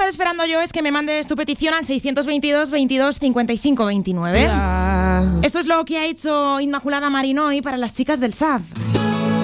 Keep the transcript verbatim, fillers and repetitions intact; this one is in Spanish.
esperando yo es que me mandes tu petición al seiscientos veintidós, veintidós, cincuenta y cinco, veintinueve. Esto es lo que ha hecho Inmaculada Marinoy para las chicas del S A F.